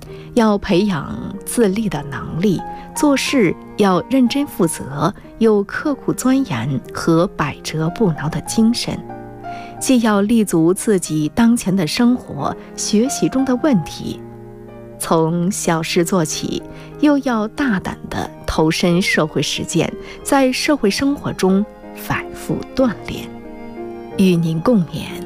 要培养自立的能力，做事要认真负责，有刻苦钻研和百折不挠的精神。既要立足自己当前的生活、学习中的问题，从小事做起，又要大胆地投身社会实践，在社会生活中反复锻炼。与您共勉。